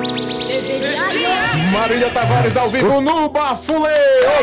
Marília Tavares ao vivo no Bafulê,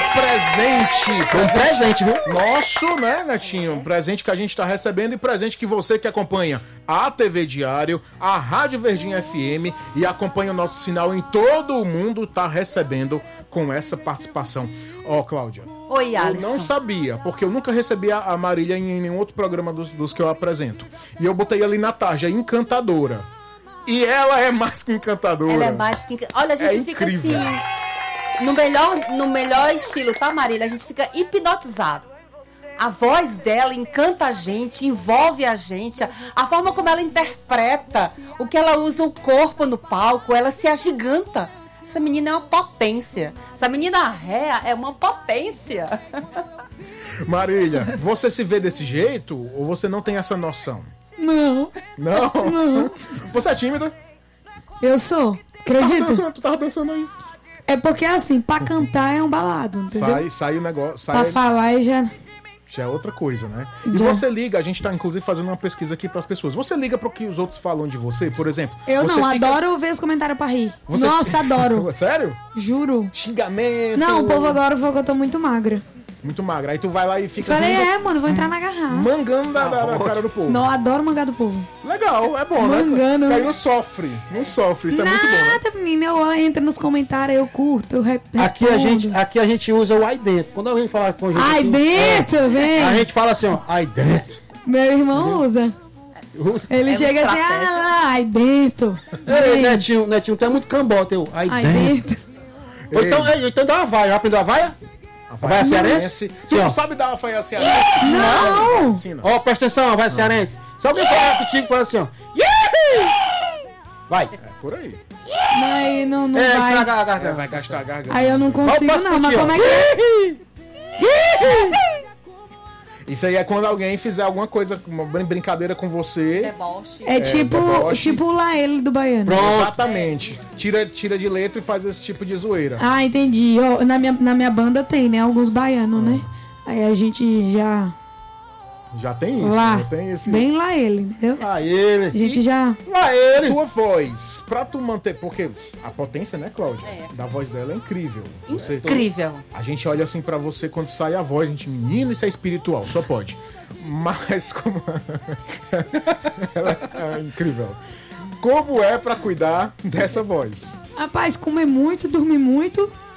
o presente, viu? Nosso, né, Netinho? Um presente que a gente tá recebendo e presente que você que acompanha a TV Diário, a Rádio Verdinha FM e acompanha o nosso sinal em todo o mundo tá recebendo com essa participação. Ó, Cláudia. Oi, Alisson. Eu não sabia, porque eu nunca recebi a Marília em nenhum outro programa dos que eu apresento. E eu botei ali na tarja, encantadora. E ela é mais que encantadora. Ela é mais que Olha, a gente fica incrível. Assim, no melhor estilo, tá, Marília? A gente fica hipnotizado. A voz dela encanta a gente, envolve a gente. A forma como ela interpreta, o que ela usa o corpo no palco, ela se agiganta. Essa menina é uma potência. Essa menina réa é uma potência. Marília, você se vê desse jeito ou você não tem essa noção? Não. Não? Não. Você é tímida? Eu sou. Acredito? Tu tava dançando aí. É porque assim, pra cantar é um balado, entendeu? Sai o negócio. Pra falar e já é outra coisa, né? E você liga, a gente tá inclusive fazendo uma pesquisa aqui pras pessoas. Você liga pro que os outros falam de você, por exemplo? Eu não, adoro ver os comentários pra rir. Nossa, adoro. Sério? Juro. Xingamento. Não, o povo agora falou que eu tô muito magra. Muito magra. Aí tu vai lá e fica... Falei, mano, vou entrar na garrafa. Mangando da cara do povo. Não, adoro mangar do povo. Legal, é bom, mangando. Né? Aí não sofre, isso é muito bom, né? Nada, menina, eu entro nos comentários, eu curto, eu respondo. Aqui a gente usa o aí dentro. Quando a gente fala com a gente aí assim, dentro, vem. A gente fala assim, ó, aí dentro. Meu irmão usa. Ele chega assim, aí dentro. Ei, Netinho, tu é muito cambota, aí dentro. Então dá uma vaia, já aprendeu a vaia? A vaia cearense? Tu não sabe dar uma vaia cearense? Não! Ó, presta atenção, a vaia cearense. Se alguém falar contigo, fala assim, ó. Vai. É por aí. Mas não vai. Vai gastar a garganta. Aí eu não consigo não, mas como é que... Isso aí é quando alguém fizer alguma coisa, uma brincadeira com você. Deboche. É tipo o Laele do Baiano. Pronto. Exatamente. Tira de letra e faz esse tipo de zoeira. Ah, entendi. Na minha banda tem, né? Alguns baianos, né? Aí a gente já tem isso. Lá. Já tem esse... Bem Laele, entendeu? Laele. A gente já... Laele. Tua voz, pra tu manter... Porque a potência, né, Cláudia? Da voz dela é incrível. Incrível. A gente olha assim pra você quando sai a voz, a gente, menino, isso é espiritual, só pode. Mas como... ela é incrível. Como é pra cuidar dessa voz? Rapaz, comer muito, dormir muito...